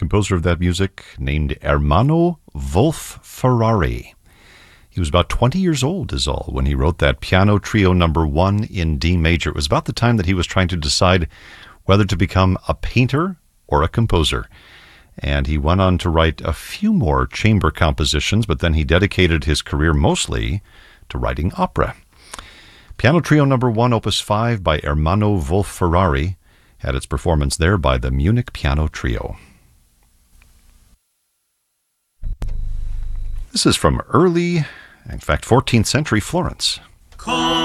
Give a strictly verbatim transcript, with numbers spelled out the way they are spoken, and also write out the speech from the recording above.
Composer of that music named Ermanno Wolf Ferrari. He was about twenty years old is all when he wrote that piano trio number one in D major. It was about the time that he was trying to decide whether to become a painter or a composer. And he went on to write a few more chamber compositions, but then he dedicated his career mostly to writing opera. Piano Trio number one, Opus five by Ermanno Wolf Ferrari, had its performance there by the Munich Piano Trio. This is from early, in fact, fourteenth century Florence.